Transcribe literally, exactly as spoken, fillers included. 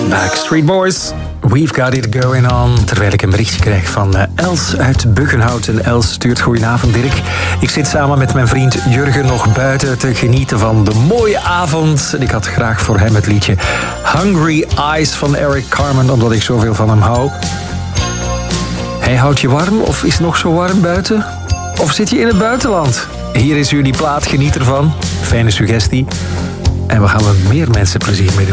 Backstreet Boys, We've Got It Going On. Terwijl ik een berichtje krijg van uh, Els uit Buggenhout. En Els stuurt goedenavond, Dirk. Ik zit samen met mijn vriend Jurgen nog buiten te genieten van de mooie avond. En ik had graag voor hem het liedje Hungry Eyes van Eric Carmen, omdat ik zoveel van hem hou. Hij houdt je warm of is het nog zo warm buiten? Of zit je in het buitenland? Hier is jullie plaat, geniet ervan. Fijne suggestie. En we gaan er meer mensen plezier mee doen.